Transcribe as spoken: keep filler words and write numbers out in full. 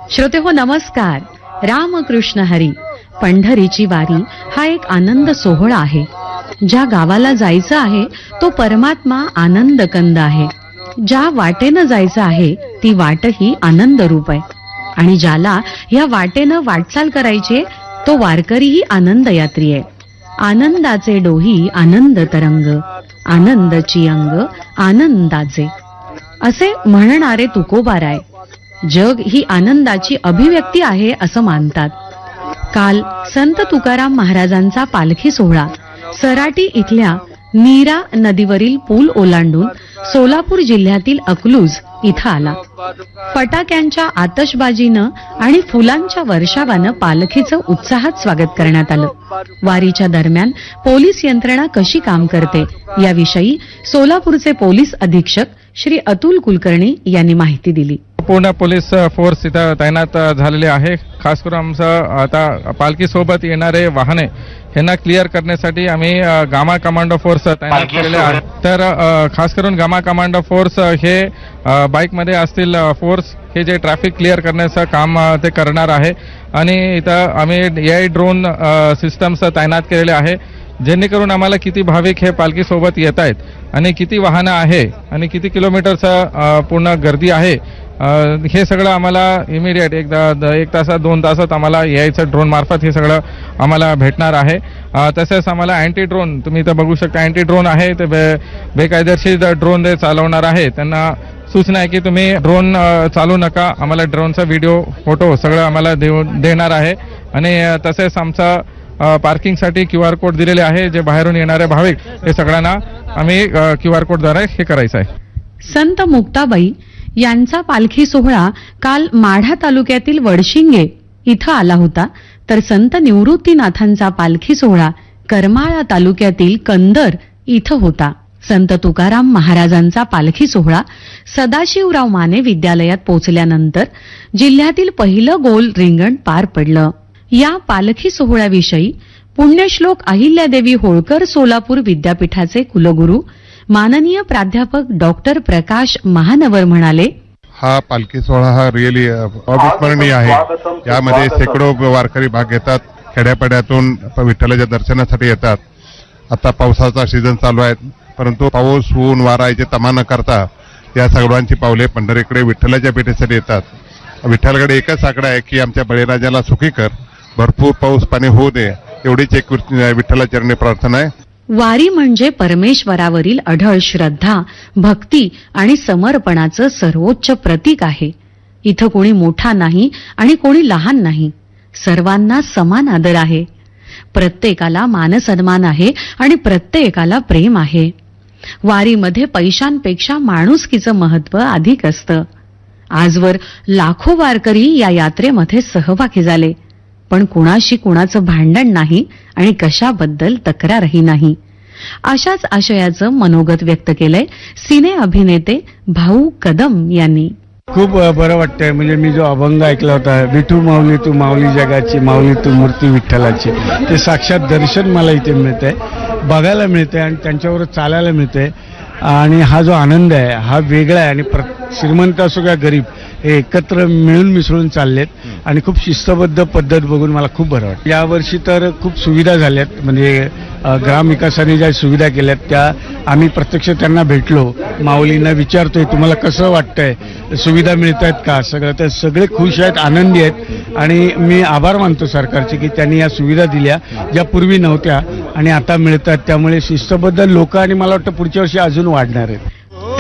श्रोतेहो नमस्कार. रामकृष्ण हरी. पंढरीची वारी हा एक आनंद सोहळा आहे. ज्या गावाला जायचं आहे तो परमात्मा आनंद कंद आहे. ज्या वाटेनं जायचं आहे ती वाटही आनंद रूप आहे. आणि ज्याला या वाटेनं वाटचाल करायची तो वारकरीही आनंद यात्री आहे. आनंदाचे डोही आनंद तरंग, आनंदची अंग आनंदाचे, असे म्हणणारे तुकोबाराय. जग ही आनंदाची अभिव्यक्ती आहे असं मानतात. काल संत तुकाराम महाराजांचा पालखी सोहळा सराटी इथल्या नीरा नदीवरील पूल ओलांडून सोलापूर जिल्ह्यातील अकलूज इथं आला. फटाक्यांच्या आतषबाजीनं आणि फुलांच्या वर्षावानं पालखीचं उत्साहात स्वागत करण्यात आलं. वारीच्या दरम्यान पोलीस यंत्रणा कशी काम करते याविषयी सोलापूरचे पोलीस अधीक्षक श्री अतुल कुलकर्णी यांनी माहिती दिली. पूर्ण पोलीस फोर्स इथं तैनात झालेले आहे. खास करून आमचं आता पालखी सोबत येणारे वाहने यांना क्लिअर करण्यासाठी आम्ही गामा कमांडो फोर्स तैनात केलेले आहे. तर खास करून गामा कमांडो फोर्स हे बाईकमध्ये असतील फोर्स हे जे ट्रॅफिक क्लिअर करण्याचं काम ते करणार आहे. आणि इथं आम्ही एआय ड्रोन सिस्टम्स तैनात केलेले आहे, जेणेकरून आम्हाला किती भाविक हे पालखी सोबत येत आहेत आणि किती वाहनं आहे आणि किती किलोमीटरचं पूर्ण गर्दी आहे हे सगळं आम्हाला इमिडिएट एक एक तासात दोन तासात आम्हाला यायचं ड्रोन मार्फत हे सगळं आम्हाला भेटणार आहे. तसेच आम्हाला अँटी ड्रोन, तुम्ही इथं बघू शकता अँटी ड्रोन आहे, ते बे बेकायदेशीर ड्रोन जे चालवणार आहे त्यांना सूचना आहे की तुम्ही ड्रोन चालू नका. आम्हाला ड्रोनचा व्हिडिओ फोटो सगळं आम्हाला देऊ देणार आहे. आणि तसेच आमचा पार्किंगसाठी क्यू आर कोड दिलेले आहे, जे बाहेरून येणारे भाविक हे सगळ्यांना आम्ही क्यू आर कोडद्वारे हे करायचं आहे. संत मुक्ताबाई यांचा पालखी सोहळा काल माढा तालुक्यातील वडशिंगे इथं आला होता. तर संत निवृत्तीनाथांचा पालखी सोहळा करमाळा तालुक्यातील कंदर इथं होता. संत तुकाराम महाराजांचा पालखी सोहळा सदाशिवराव माने विद्यालयात पोहोचल्यानंतर जिल्ह्यातील पहिलं गोल रिंगण पार पडलं. या पालखी सोहळ्याविषयी पुण्यश्लोक अहिल्यादेवी होळकर सोलापूर विद्यापीठाचे कुलगुरू माननीय प्राध्यापक डॉक्टर प्रकाश महानवर म्हणाले, हा पालखी सोहळा हा रिअली अविस्मरणीय आहे. यामध्ये शेकडो वारकरी भाग घेतात. खेड्यापाड्यातून विठ्ठलाच्या दर्शनासाठी येतात. आता पावसाचा सीझन चालू आहे, परंतु पाऊस ऊन वारा याचे तमा न करता या सर्वांची पावले पंढरीकडे विठ्ठलाच्या भेटीसाठी येतात. विठ्ठलाकडे एकच आकडा आहे की आमच्या बळीराजाला सुखी कर, भरपूर पाऊस पाणी होऊ दे, एवढीच एक विठ्ठलाचरणी प्रार्थना आहे. वारी म्हणजे परमेश्वरावरील अढळ श्रद्धा, भक्ती आणि समर्पणाचं सर्वोच्च प्रतीक आहे. इथं कोणी मोठा नाही आणि कोणी लहान नाही, सर्वांना समान आदर आहे. प्रत्येकाला मानसन्मान आहे आणि प्रत्येकाला प्रेम आहे. वारीमध्ये पैशांपेक्षा माणुसकीचं महत्व अधिक असतं. आजवर लाखो वारकरी या यात्रेमध्ये सहभागी झाले, पण कुणाशी कुणाचं भांडण नाही आणि कशाबद्दल तक्रारही नाही. अशाच आशयाचं मनोगत व्यक्त केलंय सिने अभिनेते भाऊ कदम यांनी. खूप बरं वाटतंय. म्हणजे मी जो अभंग ऐकला होता, विठू माऊली तू माऊली जगाची, माऊली तू मूर्ती विठ्ठलाची, ते साक्षात दर्शन मला इथे मिळतंय, बघायला मिळतंय आणि त्यांच्यावर चालायला मिळतंय. आणि हा जो आनंद आहे हा वेगळा आहे. आणि श्रीमंत असो किंवा गरीब हे एकत्र मिळून मिसळून चाललेत आणि खूप शिस्तबद्ध पद्धत बघून मला खूप बरं वाटतं. यावर्षी तर खूप सुविधा झाल्यात. म्हणजे ग्रामविकासाने ज्या सुविधा केल्यात त्या आम्ही प्रत्यक्ष त्यांना भेटलो, माऊलींना विचारतोय तुम्हाला कसं वाटतंय, सुविधा मिळत आहेत का, सगळं. तर सगळे खुश आहेत, आनंदी आहेत. आणि मी आभार मानतो सरकारचे की त्यांनी या सुविधा दिल्या ज्या पूर्वी नव्हत्या आणि आता मिळतात. त्यामुळे शिस्तबद्ध लोक आणि मला वाटतं पुढच्या वर्षी अजून वाढणार आहेत.